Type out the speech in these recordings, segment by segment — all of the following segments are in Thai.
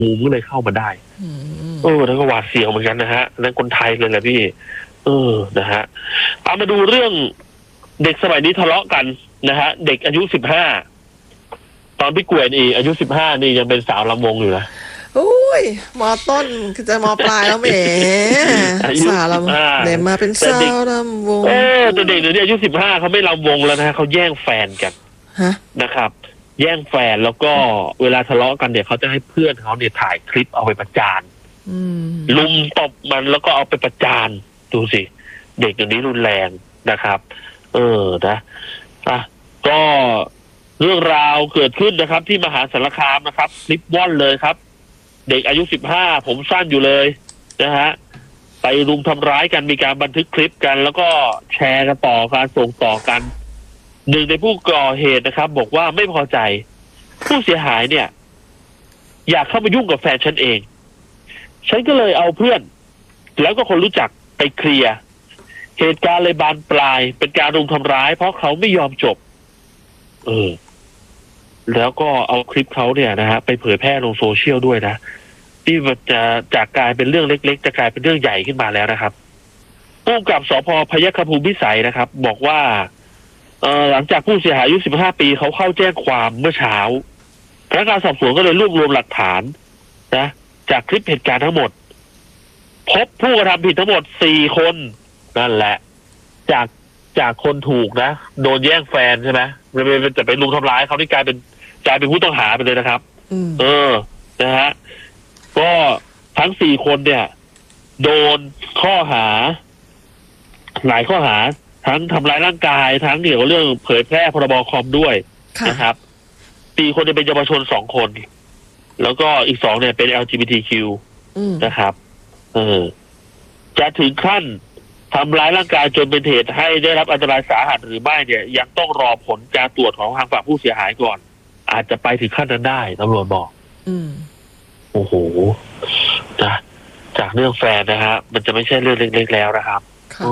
งูก็เลยเข้ามาได้แล้วก็หวาดเสียวเหมือนกันนะฮะนั่นคนไทยเลยแหละพี่นะฮะเอามาดูเรื่องเด็กสมัยนี้ทะเลาะกันนะฮะเด็กอายุ15ตอนพี่กวยนี่อายุ15นี่ยังเป็นสาวลำวงอยู่นะอุ้ยมอต้นจะมอปลายแล้วแหมสาวลำเดี๋ยวมาเป็นสาวลำวงแต่เด็กเดี๋ยวนี้อายุ15เขาไม่ลำวงแล้วนะฮะเขาแย่งแฟนกันนะครับแย่งแฟนแล้วก็เวลาทะเลาะกันเนี่ยเขาจะให้เพื่อนเขาเนี่ยถ่ายคลิปเอาไปประจานลุมตบมันแล้วก็เอาไปประจานดูสิเด็กอย่างนี้รุนแรงนะครับนะก็เรื่องราวเกิดขึ้นนะครับที่มหาสารคามนะครับคลิปว่อนเลยครับเด็กอายุ15ผมสั้นอยู่เลยนะฮะไปรุมทำร้ายกันมีการบันทึกคลิปกันแล้วก็แชร์กันต่อการส่งต่อกันหนึ่งในผู้ก่อเหตุนะครับบอกว่าไม่พอใจผู้เสียหายเนี่ยอยากเข้ามายุ่งกับแฟนฉันเองฉันก็เลยเอาเพื่อนแล้วก็คนรู้จักไปเคลียร์เหตุการณ์เลยบานปลายเป็นการรุมทำร้ายเพราะเขาไม่ยอมจบแล้วก็เอาคลิปเขาเนี่ยนะฮะไปเผยแพร่ลงโซเชียลด้วยนะที่มันจะจากกลายเป็นเรื่องเล็กๆจะกลายเป็นเรื่องใหญ่ขึ้นมาแล้วนะครับผู้กำกับสภ.พยัคฆภูมิพิสัยนะครับบอกว่าหลังจากผู้เสียหายอายุ15 ปีเขาเข้าแจ้งความเมื่อเช้าพนักงานสอบสวนก็เลยรวบรวมหลักฐานนะจากคลิปเหตุการณ์ทั้งหมดพบผู้กระทำผิดทั้งหมด4 คนนั่นแหละจากคนถูกนะโดนแย่งแฟนใช่ไหมจะไปรุมทำร้ายเขาที่กลายเป็นผู้ต้องหาไปเลยนะครับนะฮะก็ทั้ง4 คนเนี่ยโดนข้อหาหลายข้อหาทั้งทำร้ายร่างกายทั้งเกี่ยวกับเรื่องเผยแพร่พรบคอมด้วยนะครับ4 คนจะเป็นเยาวชน2 คนแล้วก็อีก2เนี่ยเป็น LGBTQ นะครับจะถึงขั้นทำร้ายร่างกายจนเป็นเหตุให้ได้รับอันตรายสาหัสหรือไม่เนี่ยยังต้องรอผลการตรวจของทางฝั่งผู้เสียหายก่อนอาจจะไปถึงขั้นนั้นได้ตำรวจบอกโอ้โหนะจากเรื่องแฟนนะฮะมันจะไม่ใช่เรื่องเล็กๆแล้วนะครับ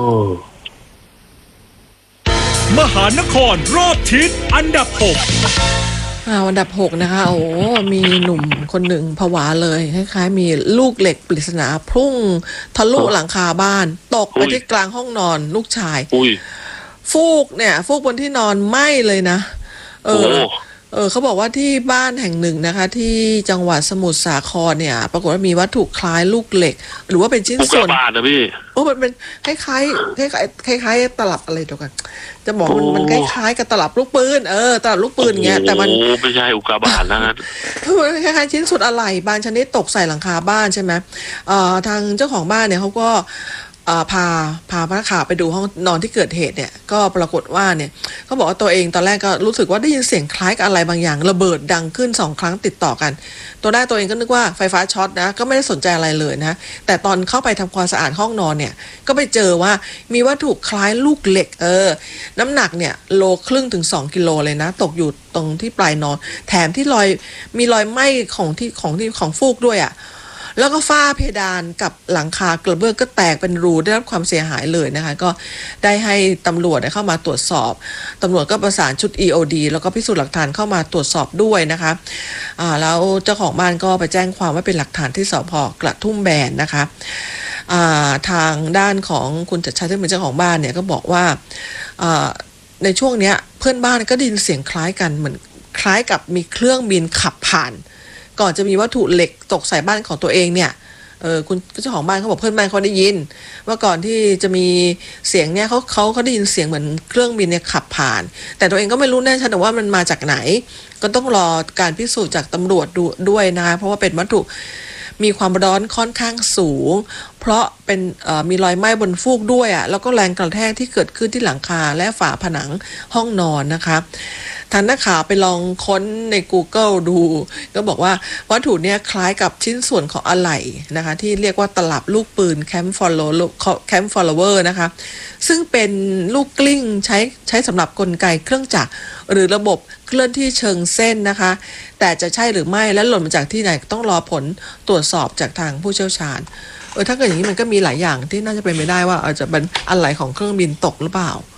มหานครรอบทิศอันดับ 6 อันดับ6นะคะโอ้มีหนุ่มคนหนึ่งผวาเลยคล้ายๆมีลูกเหล็กปริศนาพุ่งทะลุหลังคาบ้านตกไปที่กลางห้องนอนลูกชายฟูกบนที่นอนไหม้เลยนะเขาบอกว่าที่บ้านแห่งหนึ่งนะคะที่จังหวัดสมุทรสาครเนี่ยปรากฏว่ามีวัตถุคล้ายลูกเหล็กหรือว่าเป็นชิ้นส่วนนะพี่มันเป็นคล้ายตลับอะไรเดียวกันจะบอกมันคล้ายๆกับตลับลูกปืนตลับลูกปืนเงี้ยแต่มันไม่ใช่อุกกาบาตนะคล้ายๆชิ้นส่วนอะไหล่บางชนิดตกใส่หลังคาบ้านใช่ไหมทางเจ้าของบ้านเนี่ยเขาก็พาพนักข่าวไปดูห้องนอนที่เกิดเหตุเนี่ยก็ปรากฏว่าเนี่ยเขาบอกว่าตัวเองตอนแรกก็รู้สึกว่าได้ยินเสียงคล้ายกับอะไรบางอย่างระเบิดดังขึ้น2 ครั้งติดต่อกันตัวแรกตัวเองก็นึกว่าไฟฟ้าช็อตนะก็ไม่ได้สนใจอะไรเลยนะแต่ตอนเข้าไปทำความสะอาดห้องนอนเนี่ยก็ไปเจอว่ามีวัตถุคล้ายลูกเหล็กน้ำหนักเนี่ย1.5 โลถึง2 กิโลเลยนะตกอยู่ตรงที่ปลายนอนแถมที่มีรอยไหม้ของฟูกด้วยแล้วก็ฝ้าเพดานกับหลังคากระเบื้องก็แตกเป็นรูได้รับความเสียหายเลยนะคะก็ได้ให้ตำรวจเข้ามาตรวจสอบตำรวจก็ประสานชุด EOD แล้วก็พิสูจน์หลักฐานเข้ามาตรวจสอบด้วยนะคะแล้วเจ้าของบ้านก็ไปแจ้งความว่าเป็นหลักฐานที่สภ.กระทุ่มแบนนะคะทางด้านของคุณจัดชัยที่เป็นเจ้าของบ้านเนี่ยก็บอกว่าในช่วงนี้เพื่อนบ้านก็ได้ยินเสียงคล้ายกันเหมือนคล้ายกับมีเครื่องบินขับผ่านก่อนจะมีวัตถุเหล็กตกใส่บ้านของตัวเองเนี่ยคุณเจ้าของบ้านเขาบอกเพื่อนบ้านเขาได้ยินว่าก่อนที่จะมีเสียงเนี่ยเขาได้ยินเสียงเหมือนเครื่องบินเนี่ยขับผ่านแต่ตัวเองก็ไม่รู้แน่ชัดว่ามันมาจากไหนก็ต้องรอการพิสูจน์จากตำรวจด้วยนะคะเพราะว่าเป็นวัตถุมีความร้อนค่อนข้างสูงเพราะเป็นมีรอยไหม้บนฟูกด้วยแล้วก็แรงกระแทกที่เกิดขึ้นที่หลังคาและฝาผนังห้องนอนนะคะทางนักข่าวไปลองค้นใน Google ดูก็บอกว่าวัตถุเนี้ยคล้ายกับชิ้นส่วนของอะไหล่นะคะที่เรียกว่าตลับลูกปืนแคมป์ฟอลโลเวอร์นะคะซึ่งเป็นลูกกลิ้งใช้สำหรับกลไกเครื่องจักรหรือระบบเคลื่อนที่เชิงเส้นนะคะแต่จะใช่หรือไม่และหล่นมาจากที่ไหนต้องรอผลตรวจสอบจากทางผู้เชี่ยวชาญถ้าเกิดอย่างนี้มันก็มีหลายอย่างที่น่าจะเป็นไปได้ว่าอาจจะเป็นอะไหล่ของเครื่องบินตกหรือเปล่า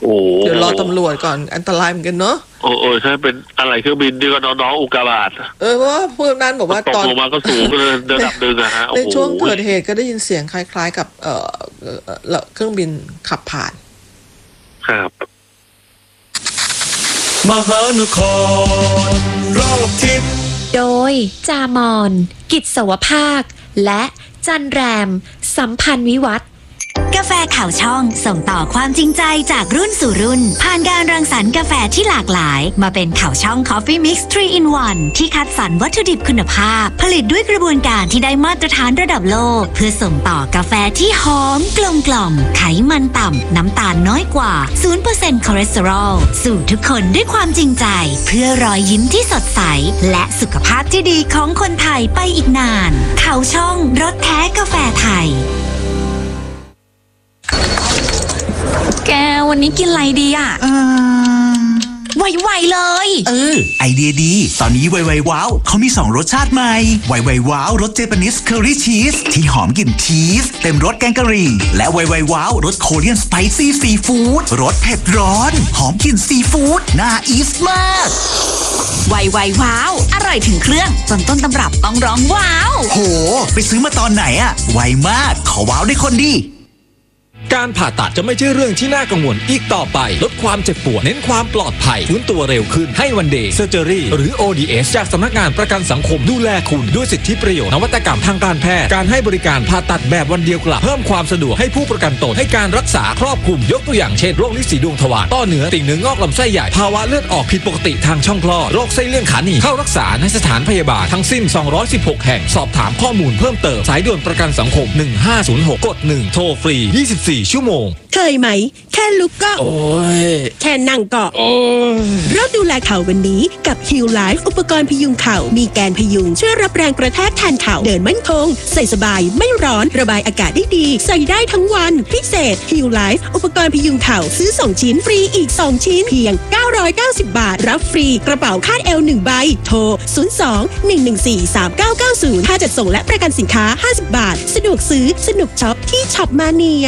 โอ้เดี๋ยวรอตำรวจก่อนอันตรายเหมือนกันเนาะโอ้ถ้าเป็นอะไรเครื่องบินนี่ก็น้องอุกกาบาตเพราะว่าผู้กำนันบอกว่าตกลงมาก็สูงเลยระดับหนึ่งอะฮะในช่วงเกิดเหตุก็ได้ยินเสียงคล้ายๆกับเครื่องบินขับผ่านครับมหานครรอบทิศโดยจามอนกิจสวภาคและจันแรมสัมพันธ์วิวัฒน์กาแฟข่าวช่องส่งต่อความจริงใจจากรุ่นสู่รุ่นผ่านการรังสรรค์กาแฟที่หลากหลายมาเป็นข่าวช่อง Coffee Mix 3 in 1 ที่คัดสรรวัตถุดิบคุณภาพผลิตด้วยกระบวนการที่ได้มาตรฐานระดับโลกเพื่อส่งต่อกาแฟที่หอมกลมกล่อมไขมันต่ำน้ำตาลน้อยกว่า 0% คอเลสเตอรอลสู่ทุกคนด้วยความจริงใจเพื่อรอยยิ้มที่สดใสและสุขภาพที่ดีของคนไทยไปอีกนานข่าวช่องรสแท้กาแฟไทยแกวันนี้กินอะไรดีอ่ะไวๆเลยไอเดียดีตอนนี้ไวว้าวเขามี2รสชาติใหม่ไวว้าวรสเจแปนิสเคอรี่ชีสที่หอมกลิ่นชีสเต็มรสแกงกะหรี่และไวว้าวรสโคเรียนสไปซี่ซีฟู้ดรสเผ็ดร้อนหอมกลิ่นซีฟู้ดน่าอีสมากไวว้าวอร่อยถึงเครื่องจนต้นตำรับต้องร้องว้าวโหไปซื้อมาตอนไหนอะไวมากขอว้าวได้คนดีการผ่าตัดจะไม่ใช่เรื่องที่น่ากังวลอีกต่อไปลดความเจ็บปวดเน้นความปลอดภัยฟื้นตัวเร็วขึ้นให้วันเดย์เซอร์เจอรี่หรือ ODS จากสำนักงานประกันสังคมดูแลคุณด้วยสิทธิประโยชน์นวัตกรรมทางการแพทย์การให้บริการผ่าตัดแบบวันเดียวกลับเพิ่มความสะดวกให้ผู้ประกันตนให้การรักษาครอบคลุมยกตัวอย่างเช่นโรคลิ้นสีดวงทวารต้อเนื้อติ่งเนื้องอกลำไส้ใหญ่ภาวะเลือดออกผิดปกติทางช่องคลอดโรคไส้เลื่อนขาหนีเข้ารักษาในสถานพยาบาลทั้งสิ้น216แห่งสอบถามข้อมูลเพิ่มเติมสายด่วนประกันสังคม1506กด1โทรฟรี24ชั่วโมงเคยไหมแค่ลุกก็โอ้ยแค่นั่งก็โอ้ยเริ่มดูแลเข่าวันนี้กับ Heal Life อุปกรณ์พยุงเข่ามีแกนพยุงช่วยรับแรงกระแทกแทนเข่าเดินมั่นคงใส่สบายไม่ร้อนระบายอากาศได้ดีใส่ได้ทั้งวันพิเศษ Heal Life อุปกรณ์พยุงเข่าซื้อ2ชิ้นฟรีอีก2ชิ้นเพียง990 บาทรับฟรีกระเป๋าคาดเอว1ใบโทร02-114-3990ค่าจัดส่งและประกันสินค้า50 บาทสะดวกซื้อสนุกช็อปที่ช็อปมาเนีย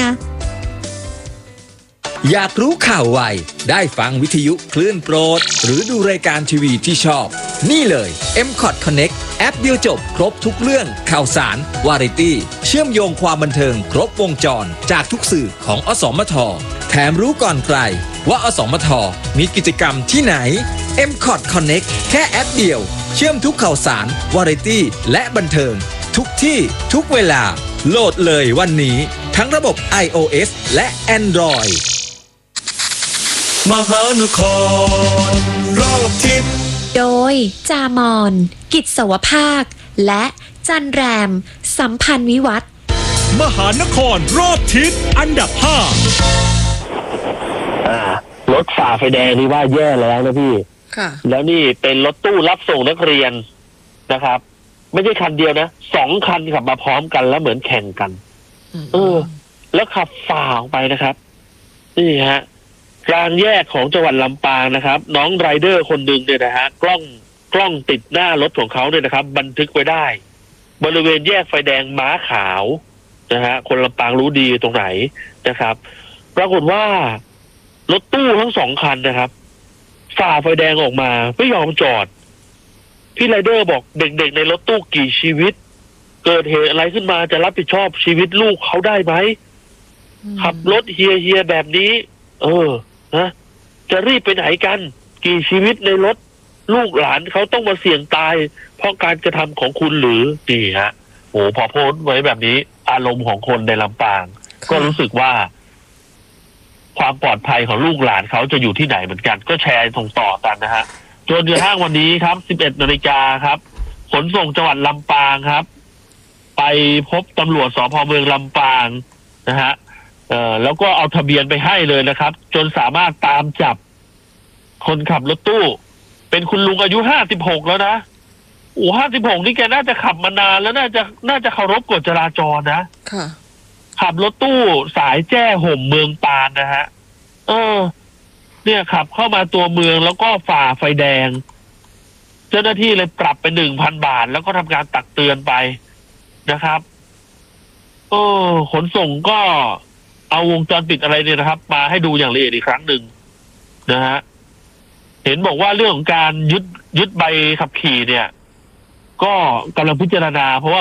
อยากรู้ข่าวไวได้ฟังวิทยุคลื่นโปรดหรือดูรายการทีวีที่ชอบนี่เลย M-Cot Connect แอปเดียวจบครบทุกเรื่องข่าวสารวาไรตี้เชื่อมโยงความบันเทิงครบวงจรจากทุกสื่อของอสมทแถมรู้ก่อนใครว่าอสมทมีกิจกรรมที่ไหน M-Cot Connect แค่แอปเดียวเชื่อมทุกข่าวสารวาไรตี้และบันเทิงทุกที่ทุกเวลาโหลดเลยวันนี้ทั้งระบบ iOS และ Androidมหานครรอบทิศโดยจามอนกิจสวภาคและจันแรมสัมพันธ์วิวัฒน์มหานครรอบทิศอันดับรถฝ่าไฟแดงนี่ว่าแย่แล้วนะพี่แล้วนี่เป็นรถตู้รับส่งนักเรียนนะครับไม่ใช่คันเดียวนะ2คันขับมาพร้อมกันแล้วเหมือนแข่งกันแล้วขับฝ่าออกไปนะครับนี่ฮะกลางแยกของจังหวัดลำปางนะครับน้องไรเดอร์คนหนึ่งเนี่ยนะฮะกล้องติดหน้ารถของเขาเนี่ยนะครับบันทึกไว้ได้บริเวณแยกไฟแดงม้าขาวนะฮะคนลำปางรู้ดีตรงไหนนะครับปรากฏว่ารถตู้ทั้ง2คันนะครับฝ่าไฟแดงออกมาไม่ยอมจอดพี่ไรเดอร์บอกเด็กๆในรถตู้กี่ชีวิตเกิดเหตุอะไรขึ้นมาจะรับผิดชอบชีวิตลูกเขาได้ไหมขับรถเฮียแบบนี้นะจะรีบไปไหนกันกี่ชีวิตในรถลูกหลานเขาต้องมาเสี่ยงตายเพราะการกระทำของคุณหรือดีฮะโอ้พอโพสต์ไว้แบบนี้อารมณ์ของคนในลำปางก็รู้สึกว่าความปลอดภัยของลูกหลานเขาจะอยู่ที่ไหนเหมือนกันก็แชร์ส่งต่อกันนะฮะจนกระทั่งวันนี้ครับ 11 นาฬิกาครับขนส่งจังหวัดลำปางครับไปพบตำรวจสภ.เมืองลำปางนะฮะแล้วก็เอาทะเบียนไปให้เลยนะครับจนสามารถตามจับคนขับรถตู้เป็นคุณลุงอายุ56แล้วนะ56นี่แกน่าจะขับมานานแล้วน่าจะเคารพกฎจราจรนะค่ะขับรถตู้สายแจ้ห่มเมืองปานนะฮะเนี่ยขับเข้ามาตัวเมืองแล้วก็ฝ่าไฟแดงเจ้าหน้าที่เลยปรับไป 1,000 บาทแล้วก็ทำการตักเตือนไปนะครับขนส่งก็เอาวงจรปิดอะไรเนี่ยนะครับมาให้ดูอย่างละเอียดอีกครั้งหนึ่งนะฮะเห็นบอกว่าเรื่องของการยึดใบขับขี่เนี่ยก็กำลังพิจารณาเพราะว่า